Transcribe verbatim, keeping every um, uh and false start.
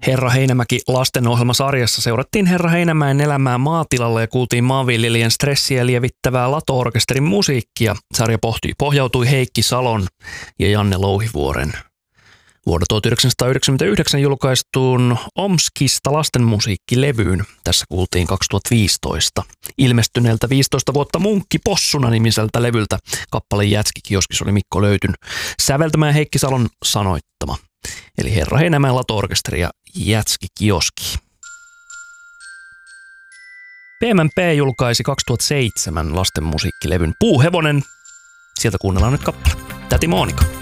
Herra Heinämäki lastenohjelmasarjassa seurattiin Herra Heinämäen elämää maatilalla ja kuultiin maanviljelijän stressiä lievittävää Lato-orkesterin musiikkia. Sarja pohti, pohjautui Heikki Salon ja Janne Louhivuoren vuonna tuhatyhdeksänsataayhdeksänkymmentäyhdeksän julkaistuun Omskista lastenmusiikkilevyyn. Tässä kuultiin kaksituhattaviisitoista ilmestyneeltä viisitoista vuotta Munkki Possuna -nimiseltä levyltä. Kappale Jätski-kioskissa oli Mikko Löytyn säveltämä Heikki Salon sanoittama. Eli Herra Heinämäen Lato-orkesteri ja Jätski-kioski. P M M P julkaisi kaksituhattaseitsemän lastenmusiikkilevyn Puuhevonen. Sieltä kuunnellaan nyt kappale. Täti Monika.